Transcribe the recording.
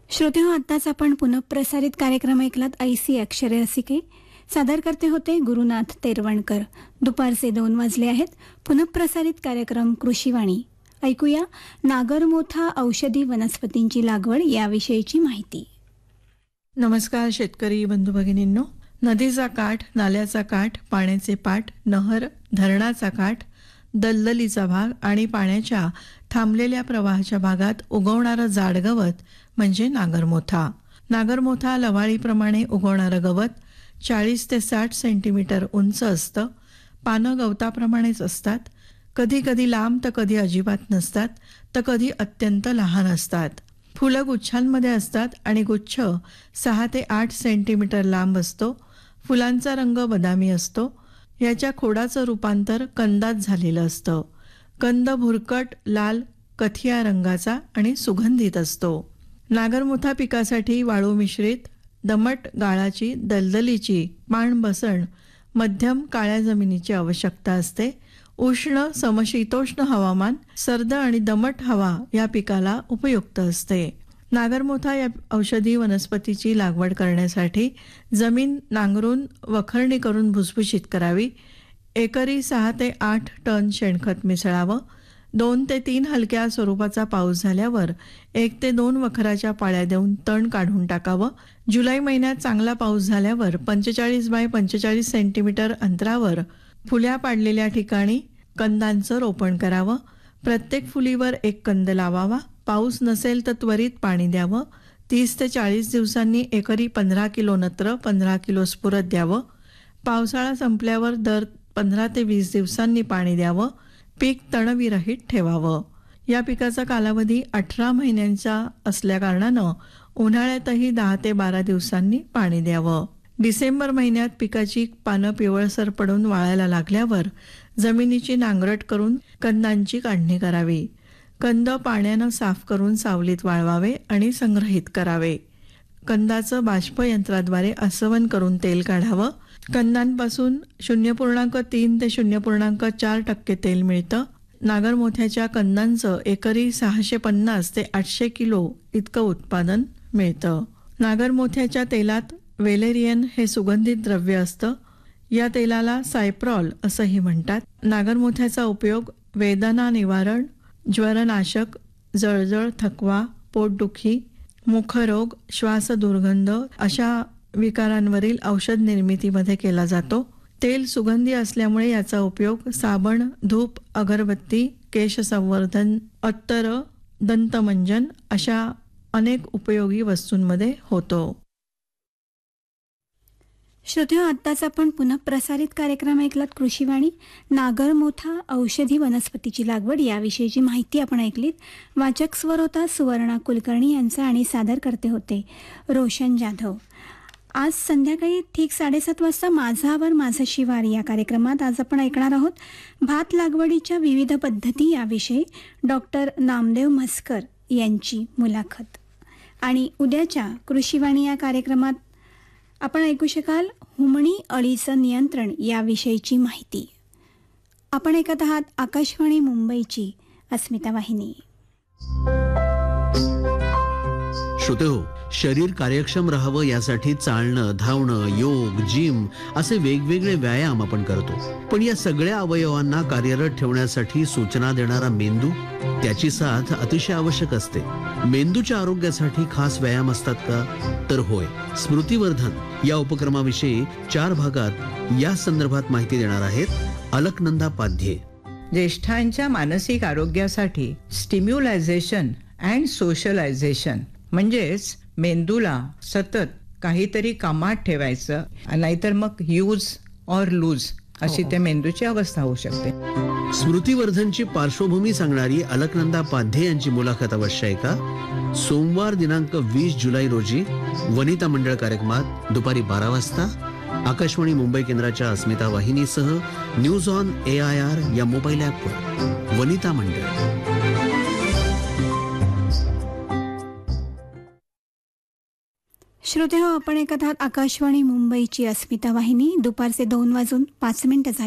श्रोते हो, आत्ताच आपण पुनःप्रसारित कार्यक्रम ऐकलात. ऐसी अक्षरे रसिके. सादर करते होते गुरुनाथ तेरवणकर. दुपारचे 2 वाजले आहेत. पुनःप्रसारित कार्यक्रम कृषीवाणी. ऐकूया नागरमोथा औषधी वनस्पतींची लागवड याविषयीची माहिती. नमस्कार शेतकरी बंधू भगिनींनो. नदीचा काठ, नाल्याचा काठ, पाण्याचे पाट, नहर, धरणाचा काठ, दलदलीचा भाग आणि पाण्याच्या थांबलेल्या प्रवाहाच्या भागात उगवणारं जाड गवत म्हणजे नागरमोथा. नागरमोथा लवाळीप्रमाणे उगवणारं गवत 40 ते 60 सेंटीमीटर उंच असतं. पानं गवताप्रमाणेच असतात. कधी कधी लांब तर कधी अजिबात नसतात, तर कधी अत्यंत लहान असतात. फुलं गुच्छांमध्ये असतात आणि गुच्छ 6 ते 8 सेंटीमीटर लांब असतो. फुलांचा रंग बदामी असतो. याच्या खोडाचं रूपांतर कंदात झालेलं असतं. कंद भुरकट लाल कथिया रंगाचा आणि सुगंधित असतो. नागरमोथा पिकासाठी वाळू मिश्रित, दमट गाळाची, दलदलीची, पाणबसण, मध्यम काळ्या जमिनीची आवश्यकता असते. उष्ण समशीतोष्ण हवामान, सर्द आणि दमट हवा या पिकाला उपयुक्त असते. नागरमोथा या औषधी वनस्पतीची लागवड करण्यासाठी जमीन नांगरून वखरणी करून भुसभुशीत करावी. एकरी 6 ते 8 टन शेणखत मिसळावं. 2 ते 3 हलक्या स्वरूपाचा पाऊस झाल्यावर 1 ते 2 वखराच्या पाळ्या देऊन तण काढून टाकावं. जुलै महिन्यात चांगला पाऊस झाल्यावर 45 बाय 45 सेंटीमीटर अंतरावर फुल्या पाडलेल्या ठिकाणी कंदांचं रोपण करावं. प्रत्येक फुलीवर 1 कंद लावावा. पाऊस नसेल तर त्वरित पाणी द्यावं. 30 ते 40 दिवसांनी एकरी 15 किलो नत्र, 15 किलो स्फुरद द्यावं. पावसाळा संपल्यावर दर 15 ते 20 दिवसांनी पाणी द्यावं. पीक तणविरहित ठेवावं. या पिकाचा कालावधी 18 महिन्यांचा असल्याकारणानं उन्हाळ्यातही 10 ते 12 दिवसांनी पाणी द्यावं. डिसेंबर महिन्यात पिकाची पानं पिवळसर पडून वाळायला लागल्यावर जमिनीची नांगरट करून कंदांची काढणी करावी. कंद पाण्यानं साफ करून सावलीत वाळवावे आणि संग्रहित करावे. कंदाचं बाष्पयंत्राद्वारे आसवन करून तेल काढावं. कंदांपासून 0.3 ते 0.4% तेल मिळतं. नागरमोथ्याच्या कंदांचं एकरी 650 ते 800 किलो इतकं उत्पादन मिळतं. नागरमोथ्याच्या तेलात वेलेरियन हे सुगंधित द्रव्य असतं. या तेलाला सायप्रॉल असंही म्हणतात. नागरमोथ्याचा उपयोग वेदना निवारण, ज्वरनाशक, जळजळ, थकवा, पोटदुखी, मुखरोग, श्वास दुर्गंध अशा विकारांवरील औषध निर्मितीमध्ये केला जातो. तेल सुगंधी असल्यामुळे याचा उपयोग साबण, धूप, अगरबत्ती, केश संवर्धन, अत्तर, दंतमंजन अशा अनेक उपयोगी वस्तूंमध्ये होतो. श्रोतेहो, आत्ताच आपण पुनःप्रसारित कार्यक्रम ऐकलात कृषीवाणी. नागरमोथा औषधी वनस्पतीची लागवड याविषयीची माहिती आपण ऐकलीत. वाचक स्वर होता सुवर्णा कुलकर्णी यांचा आणि सादर करते होते रोशन जाधव. आज संध्याकाळी ठीक 7:30 वाजता माझावर माझं शिवार या कार्यक्रमात आज आपण ऐकणार आहोत भात लागवडीच्या विविध पद्धती याविषयी डॉक्टर नामदेव म्हसकर यांची मुलाखत. आणि उद्याच्या कृषीवाणी या कार्यक्रमात आपण ऐकू शकाल हुमणी अळीचं नियंत्रण याविषयीची माहिती. आपण ऐकत आहात आकाशवाणी मुंबईची अस्मिता वाहिनी. श्रोतेहो, शरीर कार्यक्षम राहावं यासाठी चालणं, धावणं, योग, जिम असे वेगवेगळे व्यायाम आपण करतो. पण या सगळ्या अवयवांना कार्यरत ठेवण्यासाठी सूचना देणारा मेंदू, त्याची साथ अतिशय आवश्यक असते. मेंदूच्या आरोग्यासाठी खास व्यायाम असतात का? तर होय. स्मृतिवर्धन या उपक्रमाविषयी 4 भागात या संदर्भात माहिती देणार आहेत अलकनंदा पाध्ये. ज्येष्ठांच्या मानसिक आरोग्यासाठी स्टिम्युलायझेशन अँड सोशलायझेशन म्हणजेच मेंदूला सतत काहीतरी कामात ठेवायचं, नाहीतर मग यूज ऑर लूज अशी त्या मेंदूची अवस्था होऊ शकते. स्मृतिवर्धनची पार्श्वभूमी सांगणारी अलकनंदा पाध्ये यांची मुलाखत अवश्य ऐका. सोमवार दिनांक 20 जुलै रोजी वनिता मंडळ कार्यक्रमात दुपारी 12 वाजता आकाशवाणी मुंबई केंद्राच्या अस्मिता वाहिनीसह न्यूज ऑन AIR या मोबाईल ॲपवर वनिता मंडळ. श्रोते हो, आपण ऐकत आहात आकाशवाणी मुंबईची अस्मिता वाहिनी. दुपारचे 2 वाजून 5 मिनिटं झाली.